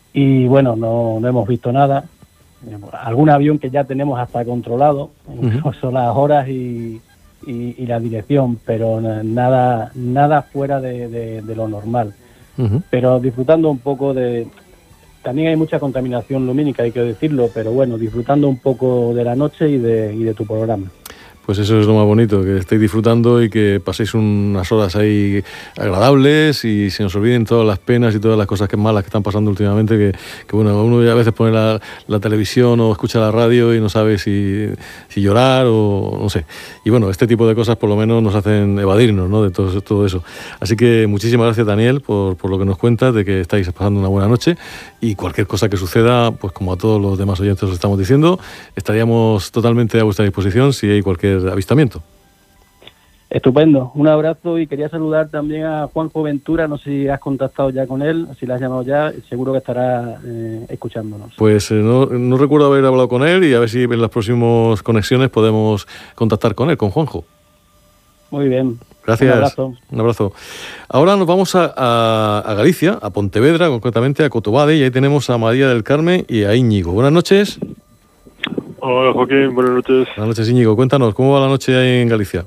y bueno, no hemos visto nada. Algún avión que ya tenemos hasta controlado, incluso las horas y la dirección, pero nada fuera de lo normal. Pero disfrutando un poco también hay mucha contaminación lumínica, hay que decirlo, pero bueno, disfrutando un poco de la noche y de tu programa. Pues eso es lo más bonito, que estéis disfrutando y que paséis unas horas ahí agradables y se nos olviden todas las penas y todas las cosas malas que están pasando últimamente, que bueno, uno ya a veces pone la televisión o escucha la radio y no sabe si llorar o no sé. Y bueno, este tipo de cosas por lo menos nos hacen evadirnos, ¿no?, de todo eso. Así que muchísimas gracias, Daniel, por lo que nos cuentas, de que estáis pasando una buena noche, y cualquier cosa que suceda, pues como a todos los demás oyentes os estamos diciendo, estaríamos totalmente a vuestra disposición si hay cualquier avistamiento. Estupendo, un abrazo, y quería saludar también a Juanjo Ventura, no sé si has contactado ya con él, si le has llamado ya, seguro que estará escuchándonos. Pues no recuerdo haber hablado con él, y a ver si en las próximas conexiones podemos contactar con él, con Juanjo. Muy bien. Gracias. Un abrazo. Ahora nos vamos a Galicia, a Pontevedra, concretamente a Cotobade, y ahí tenemos a María del Carmen y a Íñigo. Buenas noches. Hola, Joaquín, buenas noches. Buenas noches, Íñigo. Cuéntanos, ¿cómo va la noche ahí en Galicia?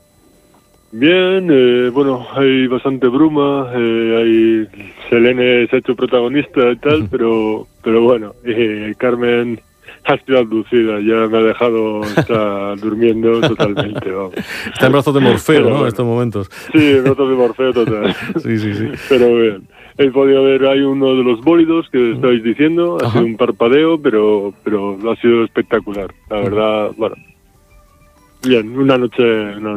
Bien, bueno, hay bastante bruma, Selene se ha hecho protagonista y tal, pero bueno, Carmen ha sido abducida, ya me ha dejado estar durmiendo totalmente, vamos. Está en brazos de Morfeo, ¿no?, bueno, en estos momentos. Sí, en brazos de Morfeo total. Sí. Pero bien, he podido ver, hay uno de los bólidos que estáis diciendo, ha sido un parpadeo, pero ha sido espectacular, la verdad, bueno. Bien, una noche.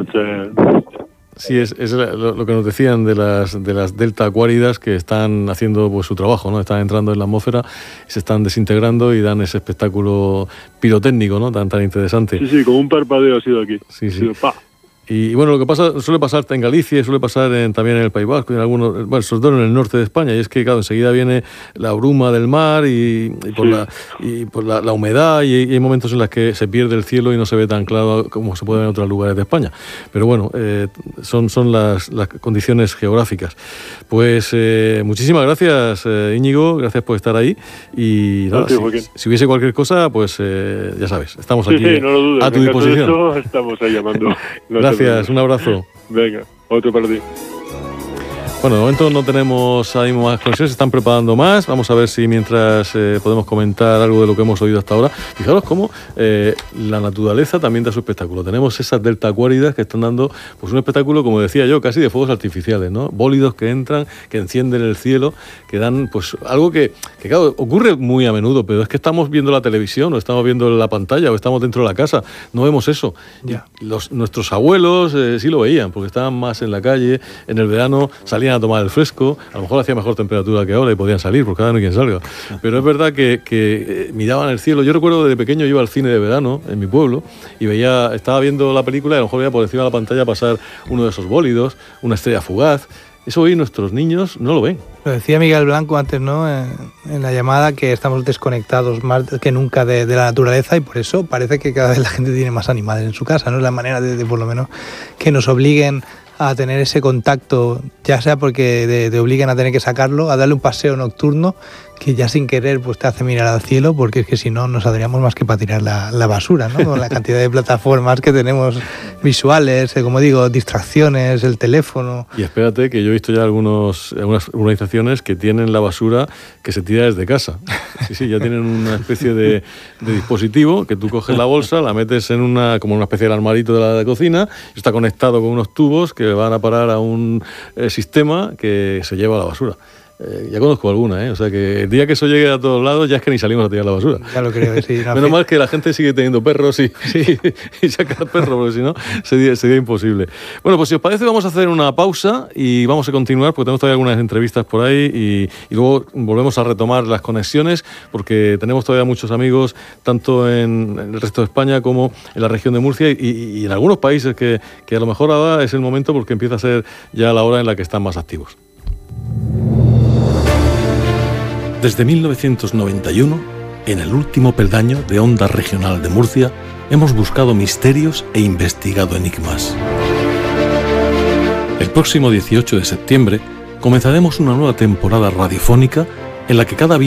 Sí, es lo que nos decían de las delta acuáridas, que están haciendo pues su trabajo, ¿no? Están entrando en la atmósfera, se están desintegrando y dan ese espectáculo pirotécnico, ¿no?, tan interesante. Sí, como un parpadeo ha sido aquí. Sí. Ha sido, ¡pa! Y bueno, lo que suele pasar en Galicia y suele pasar también en el País Vasco, y en algunos, bueno, sobre todo en el norte de España, y es que claro, enseguida viene la bruma del mar y por la humedad, y hay momentos en los que se pierde el cielo y no se ve tan claro como se puede ver en otros lugares de España. Pero bueno, son las condiciones geográficas. Pues muchísimas gracias, Íñigo, gracias por estar ahí, y nada, si hubiese cualquier cosa, pues ya sabes, estamos aquí no lo dudes, a tu disposición. Eso, estamos ahí llamando. Gracias, un abrazo. Venga, otro para ti. Bueno, de momento no tenemos ahí más conexiones, se están preparando más. Vamos a ver si mientras podemos comentar algo de lo que hemos oído hasta ahora. Fijaros cómo la naturaleza también da su espectáculo. Tenemos esas delta acuáridas que están dando pues un espectáculo, como decía yo, casi de fuegos artificiales, ¿no? Bólidos que entran, que encienden el cielo, que dan pues algo que claro, ocurre muy a menudo, pero es que estamos viendo la televisión, o estamos viendo la pantalla, o estamos dentro de la casa, no vemos eso. Ya. Nuestros abuelos sí lo veían, porque estaban más en la calle, en el verano salían a tomar el fresco, a lo mejor hacía mejor temperatura que ahora y podían salir, porque ahora no hay quien salga. Pero es verdad que miraban el cielo. Yo recuerdo desde pequeño iba al cine de verano en mi pueblo y estaba viendo la película y a lo mejor veía por encima de la pantalla pasar uno de esos bólidos, una estrella fugaz. Eso hoy nuestros niños no lo ven. Lo decía Miguel Blanco antes, ¿no?, en la llamada, que estamos desconectados más que nunca de la naturaleza, y por eso parece que cada vez la gente tiene más animales en su casa, ¿no? Es la manera de por lo menos que nos obliguen a tener ese contacto, ya sea porque te obligan a tener que sacarlo, a darle un paseo nocturno, que ya sin querer pues te hace mirar al cielo, porque es que si no, no saldríamos más que para tirar la basura, ¿no? Con la cantidad de plataformas que tenemos visuales, como digo, distracciones, el teléfono. Y espérate, que yo he visto ya algunas urbanizaciones que tienen la basura que se tira desde casa. Sí, ya tienen una especie de dispositivo que tú coges la bolsa, la metes en como una especie de armarito de la cocina, y está conectado con unos tubos que van a parar a un sistema que se lleva la basura. Ya conozco alguna, o sea que el día que eso llegue a todos lados ya es que ni salimos a tirar la basura. Ya lo creo, sí. No, menos mal que la gente sigue teniendo perros y saca perros, porque si no sería imposible. Bueno, pues si os parece vamos a hacer una pausa y vamos a continuar, porque tenemos todavía algunas entrevistas por ahí y luego volvemos a retomar las conexiones, porque tenemos todavía muchos amigos tanto en el resto de España como en la región de Murcia y en algunos países que a lo mejor ahora es el momento, porque empieza a ser ya la hora en la que están más activos. Desde 1991, en el último peldaño de Onda Regional de Murcia, hemos buscado misterios e investigado enigmas. El próximo 18 de septiembre comenzaremos una nueva temporada radiofónica en la que cada